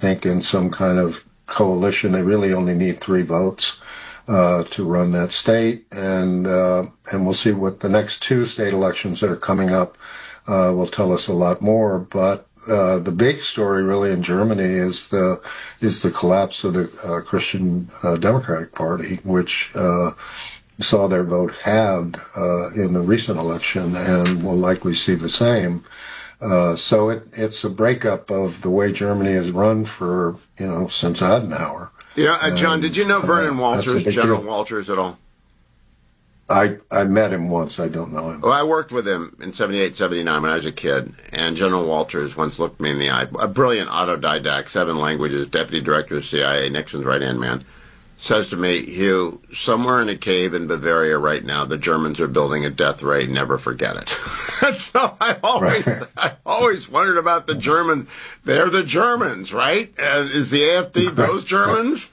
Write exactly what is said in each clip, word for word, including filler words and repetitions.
think, in some kind of coalition. They really only need three votes uh, to run that state, and uh, and we'll see what the next two state elections that are coming up uh, will tell us a lot more. But uh, the big story, really, in Germany is the is the collapse of the uh, Christian uh, Democratic Party, which uh, saw their vote halved uh, in the recent election, and will likely see the same. Uh, so it, it's a breakup of the way Germany has run for, you know, since Adenauer. Yeah, uh, John, and, did you know Vernon uh, Walters, General deal. Walters at all? I I met him once. I don't know him. Well, I worked with him in seventy-eight, seventy-nine when I was a kid, and General Walters once looked me in the eye. A brilliant autodidact, seven languages, deputy director of the C I A, Nixon's right-hand man, says to me, Hugh, somewhere in a cave in Bavaria right now, the Germans are building a death ray. Never forget it. So I always, right. I always wondered about the Germans. They're the Germans, right? And is the A F D those Germans?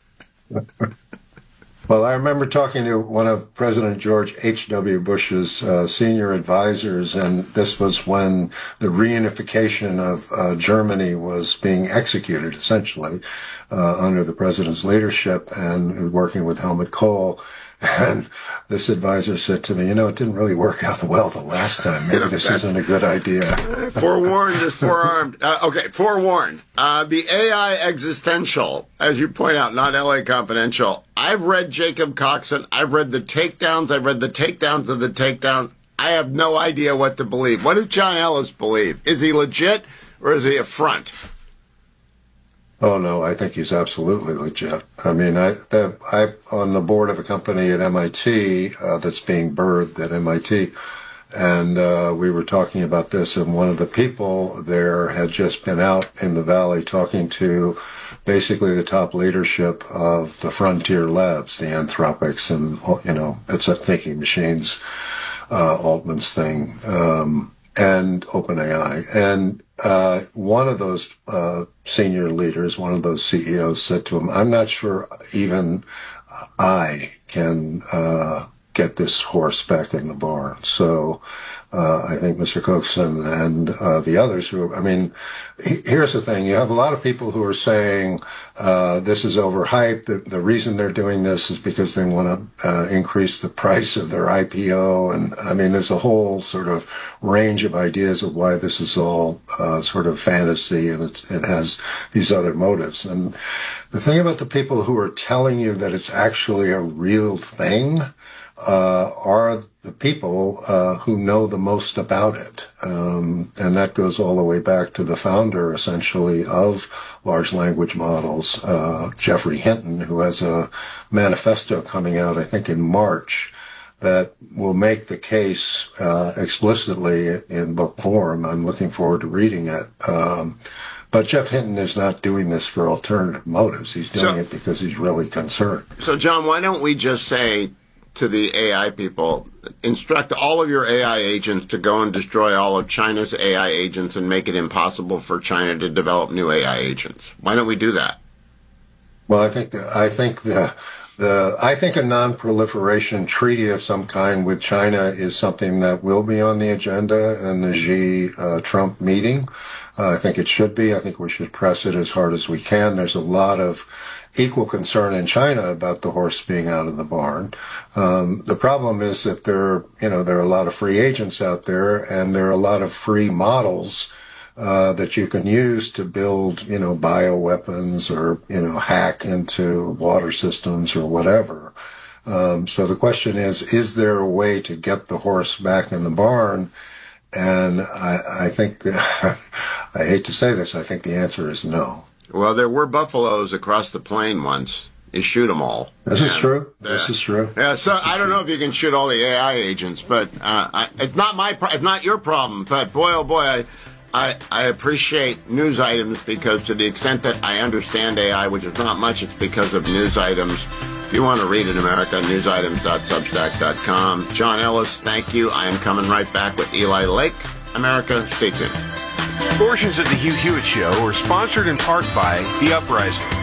Well, I remember talking to one of President George H W. Bush's uh, senior advisors, and this was when the reunification of uh, Germany was being executed, essentially, uh, under the president's leadership, and working with Helmut Kohl. And this advisor said to me, you know, it didn't really work out well the last time. Maybe this isn't a good idea. Forewarned is forearmed. Uh, okay, forewarned. Uh, the A I existential, as you point out, not L A Confidential. I've read Jacob Coxon. I've read the takedowns. I've read the takedowns of the takedown. I have no idea what to believe. What does John Ellis believe? Is he legit or is he a front? Oh, no, I think he's absolutely legit. I mean, I, the, I'm on the board of a company at M I T uh, that's being birthed at M I T, and uh, we were talking about this, and one of the people there had just been out in the Valley talking to basically the top leadership of the frontier labs, the Anthropics, and, you know, it's a thinking machines, uh, Altman's thing, um, and OpenAI. And Uh, one of those uh, senior leaders, one of those C E Os said to him, I'm not sure even I can uh, get this horse back in the barn. So uh, I think Mister Coxon and uh, the others who, I mean, he, here's the thing. You have a lot of people who are saying uh, this is overhyped. The, the reason they're doing this is because they want to uh, increase the price of their I P O. And I mean, there's a whole sort of range of ideas of why this is all uh, sort of fantasy, and it's, it has these other motives. And the thing about the people who are telling you that it's actually a real thing uh, are the people uh, who know the most about it. Um, and that goes all the way back to the founder, essentially, of large language models, uh, Geoffrey Hinton, who has a manifesto coming out, I think, in March, that will make the case uh, explicitly in book form. I'm looking forward to reading it. Um, but Geoff Hinton is not doing this for alternative motives. He's doing so, it because he's really concerned. So, John, why don't we just say to the A I people, instruct all of your A I agents to go and destroy all of China's A I agents and make it impossible for China to develop new A I agents? Why don't we do that? Well, I think the, I think the the I think a non-proliferation treaty of some kind with China is something that will be on the agenda in the Xi uh, Trump meeting. Uh, I think it should be. I think we should press it as hard as we can. There's a lot of equal concern in China about the horse being out of the barn. Um, the problem is that there, you know, there are a lot of free agents out there, and there are a lot of free models uh, that you can use to build, you know, bioweapons or, you know, hack into water systems or whatever. Um, so the question is, is there a way to get the horse back in the barn? And I, I think, that, I hate to say this, I think the answer is no. Well, there were buffaloes across the plain once. You shoot them all. This is true. This yeah. is true. Yeah. So I don't know if you can shoot all the A I agents, but uh, I, it's not my, pro- it's not your problem. But boy, oh boy, I, I, I appreciate news items, because to the extent that I understand A I, which is not much, it's because of news items. If you want to read in America, news items dot substack dot com. John Ellis, thank you. I am coming right back with Eli Lake. America, stay tuned. Portions of the Hugh Hewitt Show are sponsored in part by The Uprising,